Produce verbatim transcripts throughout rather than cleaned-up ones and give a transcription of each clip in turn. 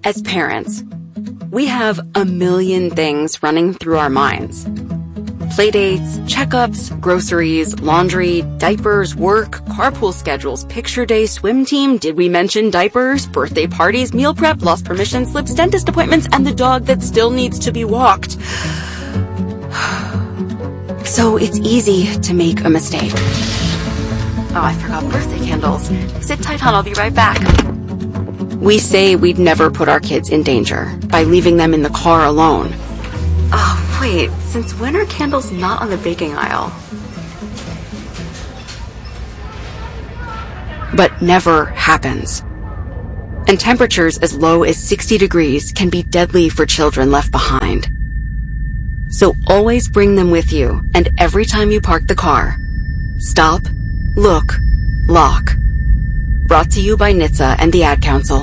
As parents, we have a million things running through our minds. Playdates, checkups, groceries, laundry, diapers, work, carpool schedules, picture day, swim team, did we mention diapers, birthday parties, meal prep, lost permission slips, dentist appointments, and the dog that still needs to be walked. So it's easy to make a mistake. Oh, I forgot birthday candles. Sit tight, hon, I'll be right back. We say we'd never put our kids in danger by leaving them in the car alone. Oh, wait, since when are candles not on the baking aisle? But never happens. And temperatures as low as sixty degrees can be deadly for children left behind. So always bring them with you, and every time you park the car, stop, look, lock. Brought to you by N H T S A and the Ad Council.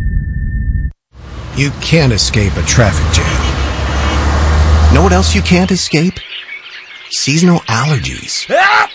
You can't escape a traffic jam. Know what else you can't escape? Seasonal allergies.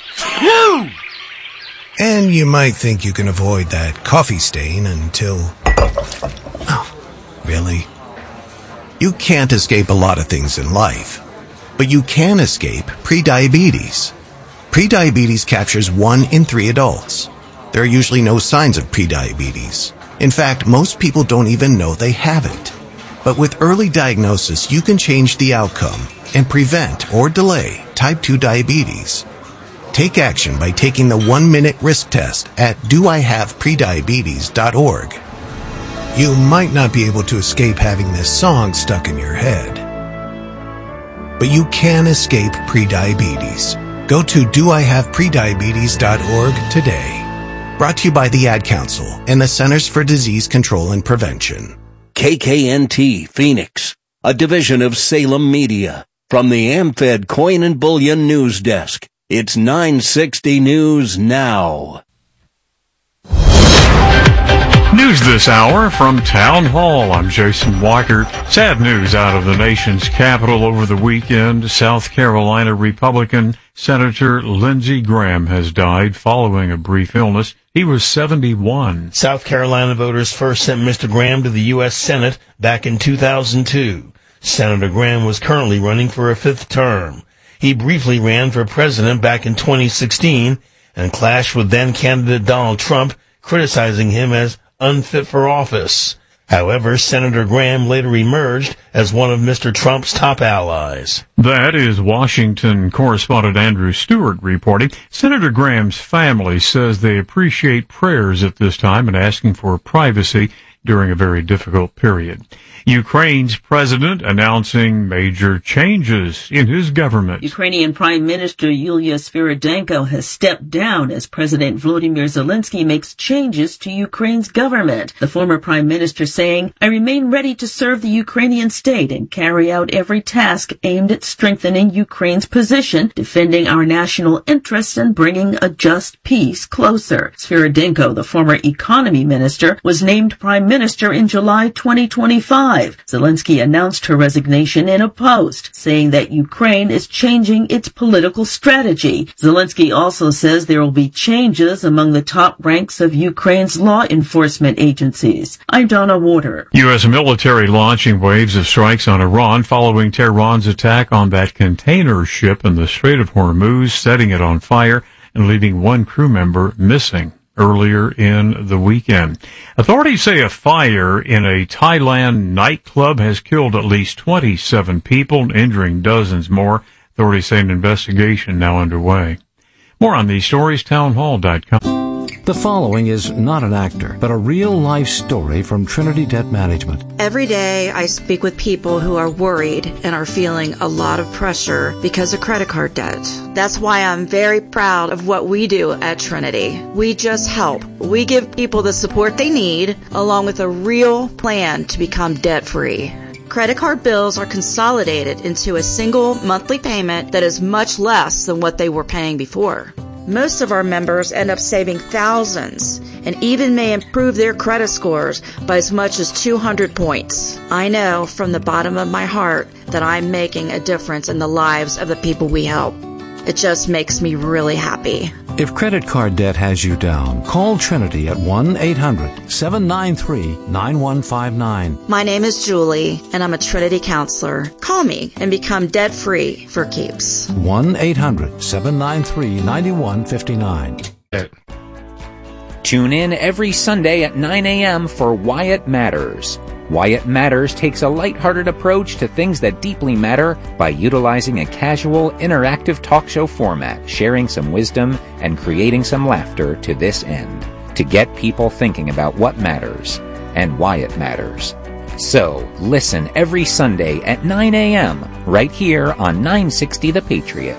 And you might think you can avoid that coffee stain until... Oh, really? You can't escape a lot of things in life, but you can escape prediabetes. Prediabetes captures one in three adults. There are usually no signs of prediabetes. In fact, most people don't even know they have it. But with early diagnosis, you can change the outcome and prevent or delay type two diabetes. Take action by taking the one-minute risk test at do I have prediabetes dot org. You might not be able to escape having this song stuck in your head, but you can escape prediabetes. Go to do I have prediabetes dot org today. Brought to you by the Ad Council and the Centers for Disease Control and Prevention. K K N T Phoenix, a division of Salem Media. From the AmFed Coin and Bullion News Desk, it's nine sixty News Now. News this hour from Town Hall. I'm Jason Weichert. Sad news out of the nation's capital over the weekend. South Carolina Republican Senator Lindsey Graham has died following a brief illness. He was seventy-one. South Carolina voters first sent Mister Graham to the U S Senate back in two thousand two. Senator Graham was currently running for a fifth term. He briefly ran for president back in twenty sixteen and clashed with then-candidate Donald Trump, criticizing him as unfit for office. However, Senator Graham later emerged as one of Mister Trump's top allies. That is Washington correspondent Andrew Stewart reporting. Senator Graham's family says they appreciate prayers at this time and asking for privacy during a very difficult period. Ukraine's president announcing major changes in his government. Ukrainian Prime Minister Yulia Sviridenko has stepped down as President Volodymyr Zelensky makes changes to Ukraine's government. The former prime minister saying, "I remain ready to serve the Ukrainian state and carry out every task aimed at strengthening Ukraine's position, defending our national interests and bringing a just peace closer." Sviridenko, the former economy minister, was named prime minister in July twenty twenty-five. Zelensky announced her resignation in a post, saying that Ukraine is changing its political strategy. Zelensky also says there will be changes among the top ranks of Ukraine's law enforcement agencies. I'm Donna Warder. U S military launching waves of strikes on Iran following Tehran's attack on that container ship in the Strait of Hormuz, setting it on fire and leaving one crew member missing earlier in the weekend. Authorities say a fire in a Thailand nightclub has killed at least twenty-seven people, injuring dozens more. Authorities say an investigation now underway. More on these stories, townhall dot com. The following is not an actor, but a real-life story from Trinity Debt Management. Every day I speak with people who are worried and are feeling a lot of pressure because of credit card debt. That's why I'm very proud of what we do at Trinity. We just help. We give people the support they need, along with a real plan to become debt-free. Credit card bills are consolidated into a single monthly payment that is much less than what they were paying before. Most of our members end up saving thousands and even may improve their credit scores by as much as two hundred points. I know from the bottom of my heart that I'm making a difference in the lives of the people we help. It just makes me really happy. If credit card debt has you down, call Trinity at one eight hundred seven nine three nine one five nine. My name is Julie, and I'm a Trinity counselor. Call me and become debt-free for keeps. one eight hundred seven nine three nine one five nine. Tune in every Sunday at nine a.m. for Why It Matters. Why It Matters takes a lighthearted approach to things that deeply matter by utilizing a casual, interactive talk show format, sharing some wisdom and creating some laughter to this end, to get people thinking about what matters and why it matters. So, listen every Sunday at nine a.m. right here on nine sixty The Patriot.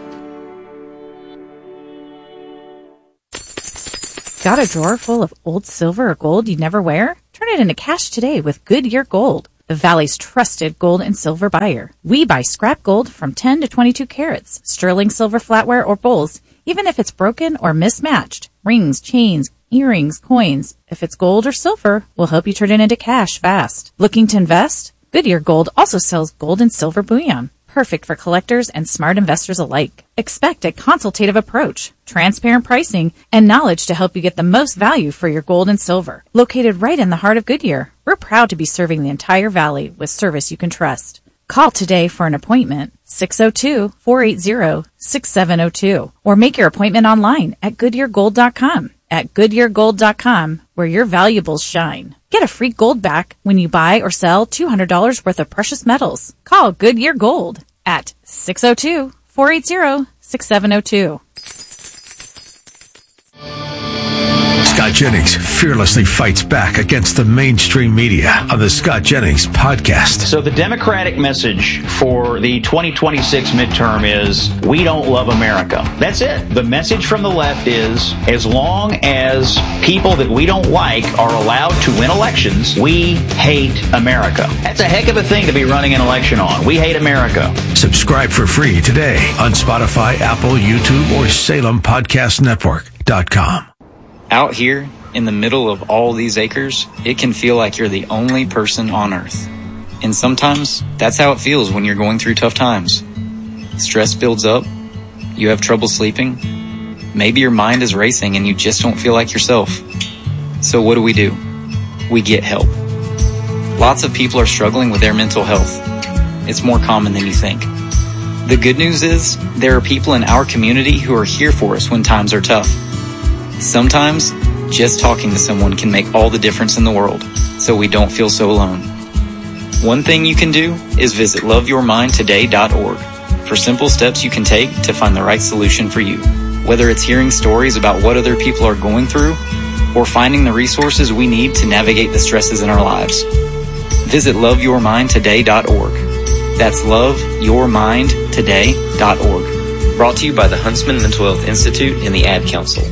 Got a drawer full of old silver or gold you'd never wear? Turn it into cash today with Goodyear Gold, the Valley's trusted gold and silver buyer. We buy scrap gold from ten to twenty-two carats, sterling silver flatware or bowls, even if it's broken or mismatched. Rings, chains, earrings, coins. If it's gold or silver, we'll help you turn it into cash fast. Looking to invest? Goodyear Gold also sells gold and silver bullion. Perfect for collectors and smart investors alike. Expect a consultative approach, transparent pricing, and knowledge to help you get the most value for your gold and silver. Located right in the heart of Goodyear, we're proud to be serving the entire valley with service you can trust. Call today for an appointment, six oh two, four eight zero, six seven oh two, or make your appointment online at goodyear gold dot com. At goodyear gold dot com, where your valuables shine. Get a free gold back when you buy or sell two hundred dollars worth of precious metals. Call Goodyear Gold at six oh two, four eight zero, six seven oh two. Scott Jennings fearlessly fights back against the mainstream media on the Scott Jennings podcast. So the Democratic message for the twenty twenty-six midterm is, we don't love America. That's it. The message from the left is, as long as people that we don't like are allowed to win elections, we hate America. That's a heck of a thing to be running an election on. We hate America. Subscribe for free today on Spotify, Apple, YouTube, or Salem Podcast Network dot com. Out here, in the middle of all these acres, it can feel like you're the only person on Earth. And sometimes, that's how it feels when you're going through tough times. Stress builds up, you have trouble sleeping, maybe your mind is racing and you just don't feel like yourself. So what do we do? We get help. Lots of people are struggling with their mental health. It's more common than you think. The good news is, there are people in our community who are here for us when times are tough. Sometimes, just talking to someone can make all the difference in the world, so we don't feel so alone. One thing you can do is visit love your mind today dot org for simple steps you can take to find the right solution for you. Whether it's hearing stories about what other people are going through, or finding the resources we need to navigate the stresses in our lives. Visit love your mind today dot org. That's love your mind today dot org. Brought to you by the Huntsman Mental Health Institute and the Ad Council.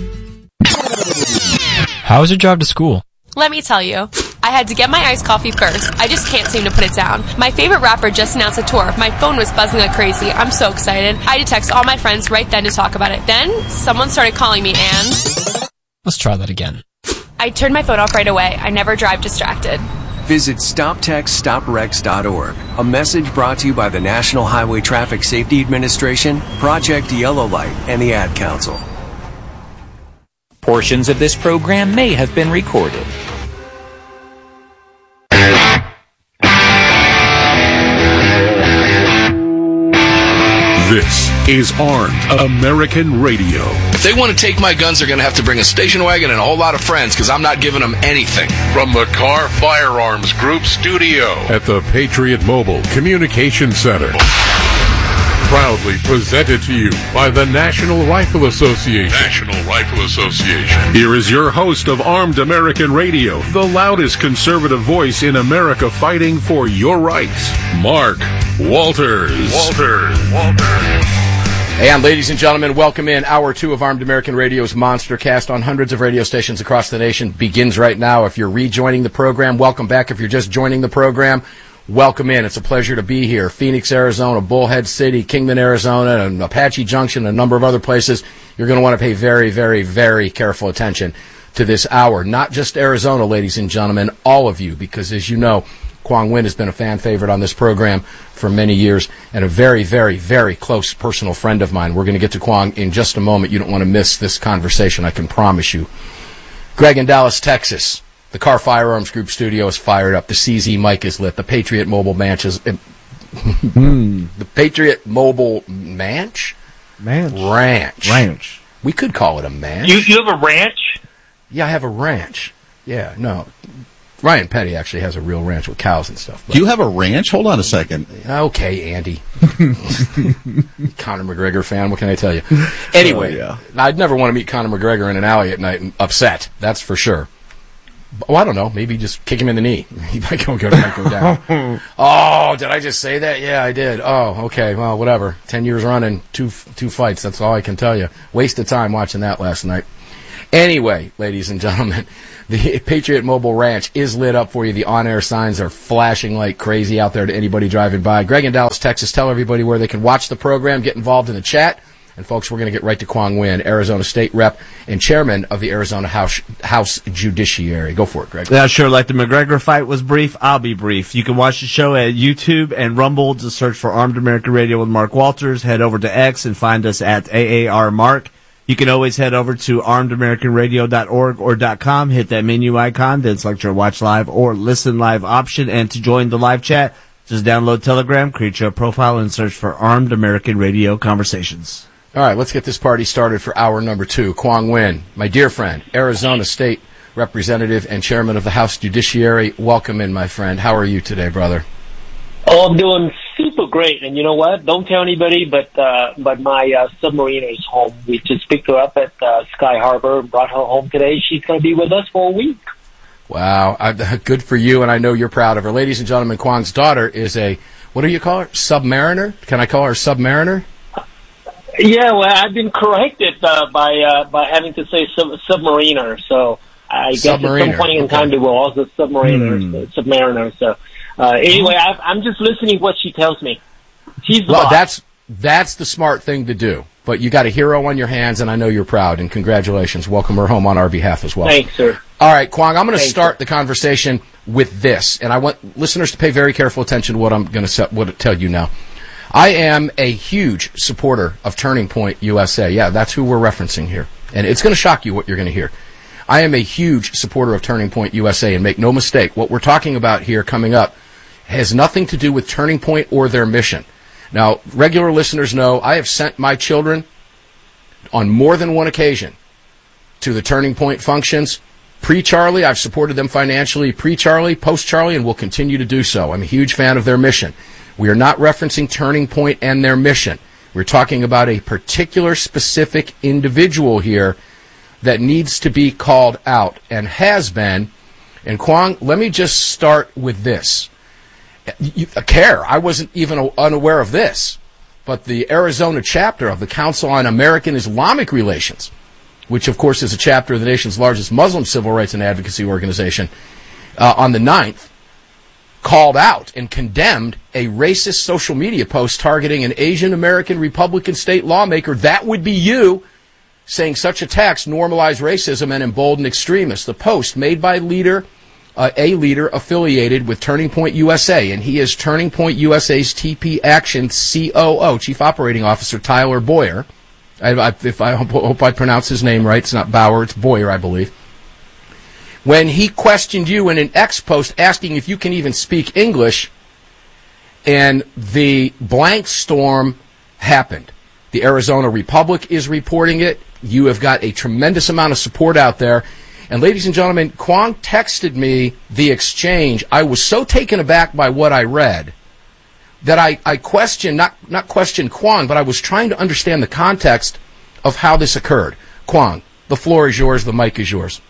How was your drive to school? Let me tell you. I had to get my iced coffee first. I just can't seem to put it down. My favorite rapper just announced a tour. My phone was buzzing like crazy. I'm so excited. I had to text all my friends right then to talk about it. Then, someone started calling me and... Let's try that again. I turned my phone off right away. I never drive distracted. Visit stop text stop wrecks dot org. A message brought to you by the National Highway Traffic Safety Administration, Project Yellow Light, and the Ad Council. Portions of this program may have been recorded. This is Armed American Radio. If they want to take my guns, they're going to have to bring a station wagon and a whole lot of friends, because I'm not giving them anything. From the Car Firearms Group studio at the Patriot Mobile Communication Center. Proudly presented to you by the National Rifle Association. National Rifle Association. Here is your host of Armed American Radio, the loudest conservative voice in America fighting for your rights, Mark Walters. Walters. Walters. And ladies and gentlemen, welcome in. Hour two of Armed American Radio's Monster Cast on hundreds of radio stations across the nation begins right now. If you're rejoining the program, welcome back. If you're just joining the program, welcome in. It's a pleasure to be here. Phoenix, Arizona, Bullhead City, Kingman, Arizona, and Apache Junction, and a number of other places. You're going to want to pay very, very, very careful attention to this hour. Not just Arizona, ladies and gentlemen, all of you, because as you know, Quang Nguyen has been a fan favorite on this program for many years and a very, very, very close personal friend of mine. We're going to get to Quang in just a moment. You don't want to miss this conversation, I can promise you. Greg in Dallas, Texas. The Car Firearms Group studio is fired up. The C Z mic is lit. The Patriot Mobile Manch is... Uh, the Patriot Mobile Manch? Manch. Ranch. Ranch. We could call it a manch. You, you have a ranch? Yeah, I have a ranch. Yeah, no. Ryan Petty actually has a real ranch with cows and stuff. Do you have a ranch? Hold on a second. Okay, Andy. Conor McGregor fan, what can I tell you? Anyway, oh, yeah. I'd never want to meet Conor McGregor in an alley at night and upset. That's for sure. Oh, I don't know. Maybe just kick him in the knee. He might go, go, might go down. Oh, did I just say that? Yeah, I did. Oh, okay. Well, whatever. Ten years running, two two fights. That's all I can tell you. Wasted time watching that last night. Anyway, ladies and gentlemen, the Patriot Mobile Ranch is lit up for you. The on-air signs are flashing like crazy out there to anybody driving by. Greg in Dallas, Texas, tell everybody where they can watch the program, get involved in the chat. And, folks, we're going to get right to Quang Nguyen, Arizona State Rep and Chairman of the Arizona House, House Judiciary. Go for it, Greg. Yeah, sure. Like the McGregor fight was brief, I'll be brief. You can watch the show at YouTube and Rumble. Just search for Armed American Radio with Mark Walters. Head over to X and find us at A A R Mark. You can always head over to armed american radio dot org or .com, hit that menu icon, then select your watch live or listen live option. And to join the live chat, just download Telegram, create your profile, and search for Armed American Radio Conversations. All right, let's get this party started for hour number two. Quang Nguyen, my dear friend, Arizona State Representative and Chairman of the House Judiciary. Welcome in, my friend. How are you today, brother? Oh, I'm doing super great. And you know what? Don't tell anybody, but uh, but my uh, submariner is home. We just picked her up at uh, Sky Harbor, brought her home today. She's going to be with us for a week. Wow. I, good for you, and I know you're proud of her. Ladies and gentlemen, Quang's daughter is a, what do you call her? Submariner? Can I call her Submariner? Yeah, well, I've been corrected uh, by uh, by having to say sub- submariner. So I guess at some point in time okay. they will also submariners, mm. uh, submariner. So uh, anyway, I, I'm just listening to what she tells me. She's well, lost. that's that's the smart thing to do. But you got a hero on your hands, and I know you're proud. And congratulations, welcome her home on our behalf as well. Thanks, sir. All right, Quang, I'm going to start sir. the conversation with this, and I want listeners to pay very careful attention to what I'm going to what tell you now. I am a huge supporter of Turning Point U S A. Yeah, that's who we're referencing here. And it's going to shock you what you're going to hear. I am a huge supporter of Turning Point U S A, and make no mistake, what we're talking about here coming up has nothing to do with Turning Point or their mission. Now, regular listeners know I have sent my children on more than one occasion to the Turning Point functions. Pre-Charlie, I've supported them financially. Pre-Charlie, post-Charlie, and will continue to do so. I'm a huge fan of their mission. We are not referencing Turning Point and their mission. We're talking about a particular specific individual here that needs to be called out and has been. And Quang, let me just start with this. You, care, I wasn't even unaware of this, but the Arizona chapter of the Council on American Islamic Relations, which of course is a chapter of the nation's largest Muslim civil rights and advocacy organization, uh, on the ninth, called out and condemned a racist social media post targeting an Asian American Republican state lawmaker, that would be you, saying such attacks normalize racism and embolden extremists. The post made by leader, uh, a leader affiliated with Turning Point U S A, and he is Turning Point U S A's T P Action C O O, Chief Operating Officer Tyler Boyer. I, I, if I hope I pronounce his name right, it's not Bauer, it's Boyer, I believe. When he questioned you in an X post asking if you can even speak English, and the blank storm happened. The Arizona Republic is reporting it. You have got a tremendous amount of support out there. And ladies and gentlemen, Quang texted me the exchange. I was so taken aback by what I read that I, I questioned, not, not questioned Quang, but I was trying to understand the context of how this occurred. Quang, the floor is yours, the mic is yours.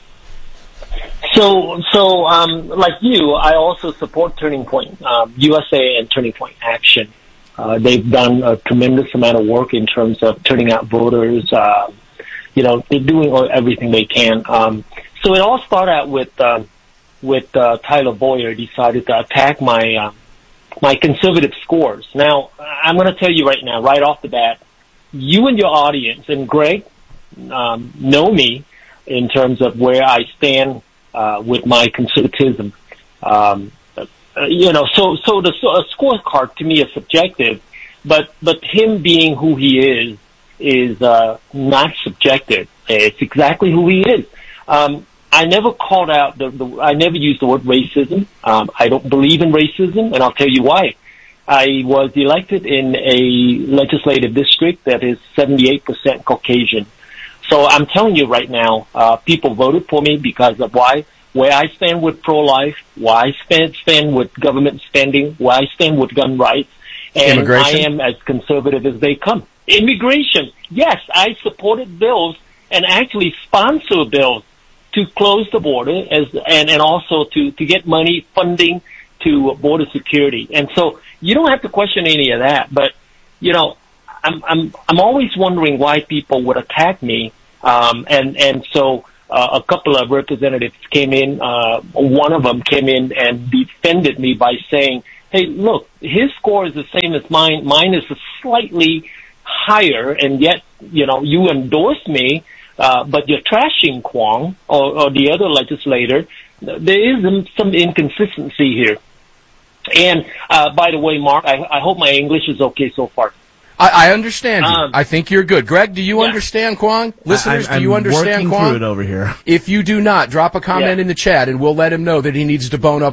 So, so um, like you, I also support Turning Point, um, U S A and Turning Point Action. Uh, they've done a tremendous amount of work in terms of turning out voters. Uh, you know, they're doing everything they can. Um, so it all started out with uh, with uh, Tyler Boyer decided to attack my uh, my conservative scores. Now, I'm going to tell you right now, right off the bat, you and your audience and Greg um, know me in terms of where I stand. Uh, with my conservatism. Um, uh, you know, so so the so a scorecard to me is subjective, but but him being who he is is uh, not subjective. It's exactly who he is. Um, I never called out the, the I never used the word racism. Um, I don't believe in racism, and I'll tell you why. I was elected in a legislative district that is seventy-eight percent Caucasian. So I'm telling you right now, uh, people voted for me because of why, where I stand with pro-life, why I stand, stand with government spending, why I stand with gun rights, and Immigration? I am as conservative as they come. Immigration, yes, I supported bills and actually sponsor bills to close the border as and, and also to, to get money funding to border security. And so you don't have to question any of that, but you know, I'm I'm I'm always wondering why people would attack me. Um, and and so uh, a couple of representatives came in. Uh, one of them came in and defended me by saying, "Hey, look, his score is the same as mine. Mine is slightly higher, and yet you know you endorse me, uh, but you're trashing Kwong or, or the other legislator. There is some, some inconsistency here." And uh, by the way, Mark, I, I hope my English is okay so far. I, I understand you. Um, I think you're good. Greg, do you yeah. understand Kwong? Listeners, I, I'm, do you understand working Kwong? through it over here. If you do not, drop a comment Yeah. in the chat, and we'll let him know that he needs to bone up